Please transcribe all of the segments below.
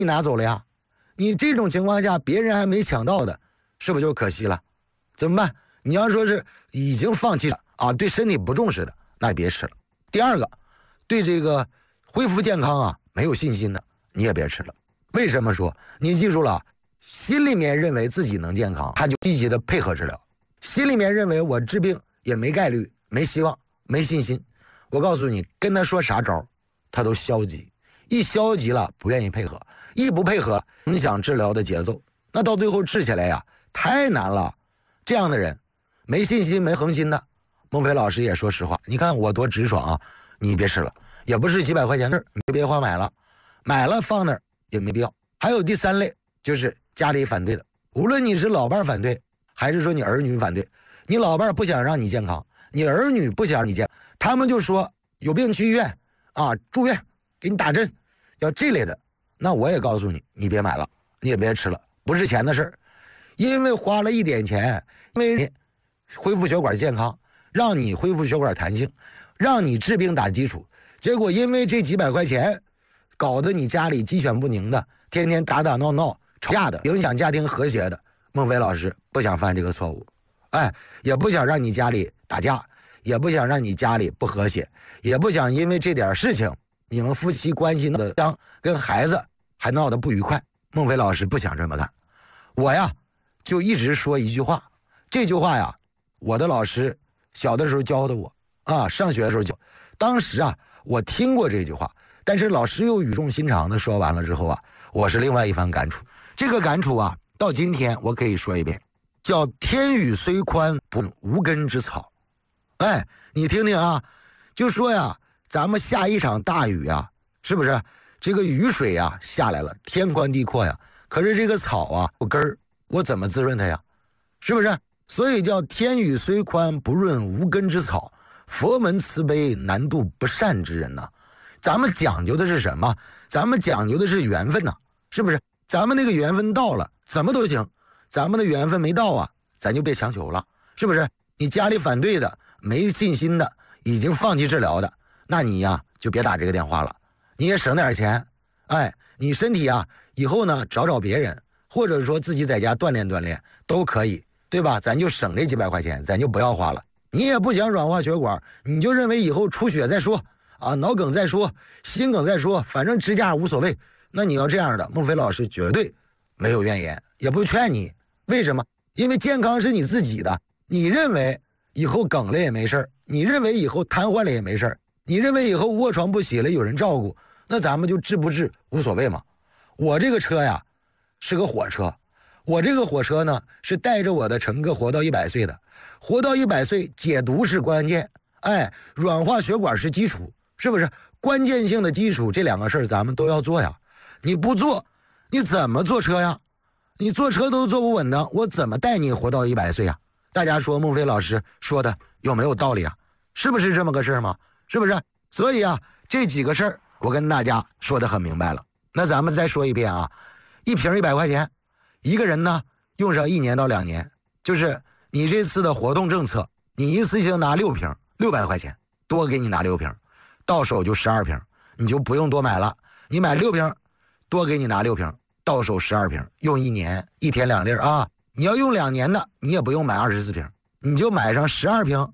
你拿走了呀，你这种情况下别人还没抢到的，是不是就可惜了？怎么办？你要说是已经放弃了啊，对身体不重视的，那也别吃了。第二个，对这个恢复健康啊没有信心的，你也别吃了。为什么说？你记住了，心里面认为自己能健康，他就积极的配合治疗；心里面认为我治病也没概率、没希望、没信心，我告诉你，跟他说啥招，他都消极。一消极了，不愿意配合；一不配合，影响治疗的节奏，那到最后治起来呀，太难了。这样的人，没信心、没恒心的，孟非老师也说实话，你看我多直爽啊！你别吃了，也不是几百块钱的事，你别花买了，买了放那儿也没必要。还有第三类，就是家里反对的，无论你是老伴反对，还是说你儿女反对，你老伴不想让你健康，你儿女不想让你健康，他们就说有病去医院啊，住院给你打针，要这类的，那我也告诉你，你别买了，你也别吃了，不是钱的事儿，因为花了一点钱，因为你恢复血管健康，让你恢复血管弹性，让你治病打基础，结果因为这几百块钱，搞得你家里鸡犬不宁的，天天打打闹闹吵架的，影响家庭和谐的。孟非老师不想犯这个错误，也不想让你家里打架，也不想让你家里不和谐，也不想因为这点事情你们夫妻关系闹得僵，跟孩子还闹得不愉快。孟非老师不想这么干，我呀就一直说一句话，这句话呀，我的老师小的时候教的我啊，上学的时候教，当时啊我听过这句话，但是老师又语重心长的说完了之后啊，我是另外一番感触。这个感触啊，到今天我可以说一遍，叫天雨虽宽不无根之草。你听听啊，就说呀，咱们下一场大雨啊，是不是这个雨水呀下来了，天宽地阔呀，可是这个草啊有根儿，我怎么滋润它呀？是不是？所以叫天雨虽宽不润无根之草，佛门慈悲难渡不善之人呐。咱们讲究的是什么？咱们讲究的是缘分呐，是不是？咱们那个缘分到了，怎么都行；咱们的缘分没到啊，咱就别强求了，是不是？你家里反对的、没信心的、已经放弃治疗的，那你呀就别打这个电话了，你也省点钱。你身体啊，以后呢找找别人，或者说自己在家锻炼锻炼都可以，对吧？咱就省这几百块钱，咱就不要花了。你也不想软化血管，你就认为以后出血再说啊，脑梗再说，心梗再说，反正支架无所谓。那你要这样的，孟非老师绝对没有怨言，也不劝你。为什么？因为健康是你自己的，你认为以后梗了也没事，你认为以后瘫痪了也没事，你认为以后卧床不起了有人照顾，那咱们就治不治无所谓嘛。我这个车呀是个火车，我这个火车呢是带着我的乘客活到100岁的，活到100岁解毒是关键，软化血管是基础，是不是？关键性的基础，这两个事儿咱们都要做呀。你不做，你怎么坐车呀？你坐车都坐不稳当，我怎么带你活到100岁呀？大家说孟非老师说的有没有道理啊？是不是这么个事儿吗？是不是？所以啊，这几个事儿我跟大家说得很明白了。那咱们再说一遍啊，一瓶100块钱，一个人呢用上1年到2年，就是你这次的活动政策，你一次性拿6瓶，600块钱，多给你拿6瓶，到手就12瓶，你就不用多买了。你买6瓶，多给你拿6瓶，到手12瓶，用1年，1天2粒啊。你要用2年的，你也不用买24瓶，你就买上12瓶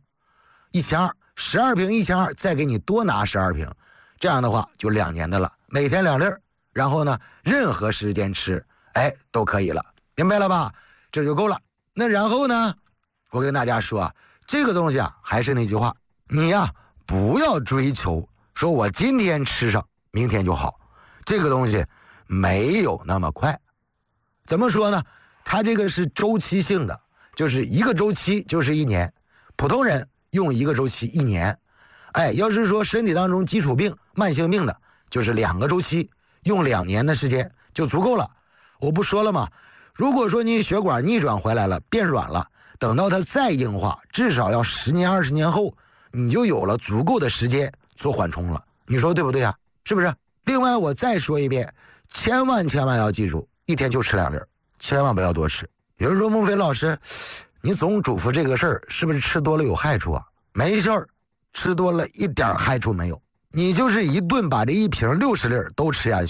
，12瓶1200，再给你多拿12瓶，这样的话就2年的了，每天2粒，然后呢，任何时间吃，都可以了，明白了吧？这就够了。那然后呢，我跟大家说啊，这个东西啊，还是那句话，你呀，不要追求说我今天吃上，明天就好，这个东西没有那么快。怎么说呢？它这个是周期性的，就是一个周期就是1年，普通人用一个周期1年。要是说身体当中基础病、慢性病的，就是2个周期，用2年的时间就足够了。我不说了吗？如果说你血管逆转回来了，变软了，等到它再硬化，至少要10年、20年后，你就有了足够的时间做缓冲了。你说对不对啊？是不是？另外我再说一遍，千万要记住，一天就吃2粒，千万不要多吃。有人说孟非老师，你总嘱咐这个事儿，是不是吃多了有害处啊？没事儿，吃多了一点害处没有。你就是一顿把这1瓶60粒都吃下去，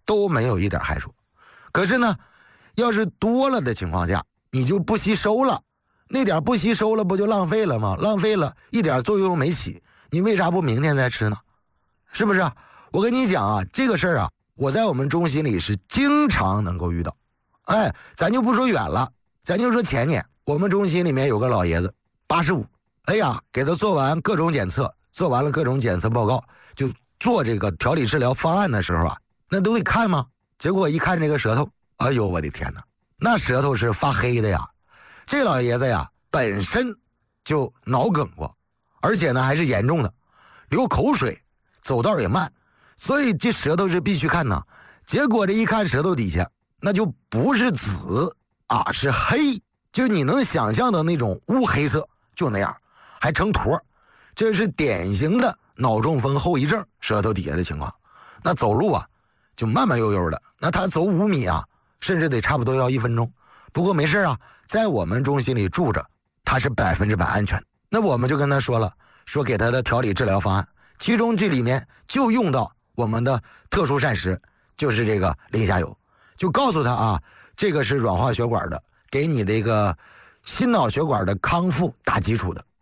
都没有一点害处。可是呢，要是多了的情况下，你就不吸收了，那点不吸收了不就浪费了吗？浪费了一点作用没起，你为啥不明天再吃呢？是不是啊？我跟你讲啊，这个事儿啊，我在我们中心里是经常能够遇到。哎，咱就不说远了，咱就说前年我们中心里面有个老爷子85，哎呀，给他做完各种检测，做完了各种检测报告，就做这个调理治疗方案的时候啊，那都得看吗？结果一看这个舌头，哎呦我的天哪，那舌头是发黑的呀。这老爷子呀本身就脑梗过，而且呢还是严重的，流口水，走道也慢，所以这舌头是必须看呐。结果这一看舌头底下，那就不是紫啊，是黑，就你能想象的那种乌黑色，就那样，还成坨。这是典型的脑中风后遗症，舌头底下的情况。那走路啊就慢慢悠悠的，那他走5米啊，甚至得差不多要1分钟。不过没事啊，在我们中心里住着，他是100%安全。那我们就跟他说了，说给他的调理治疗方案，其中这里面就用到我们的特殊膳食，就是这个磷虾油，就告诉他啊，这个是软化血管的，给你这个心脑血管的康复打基础的。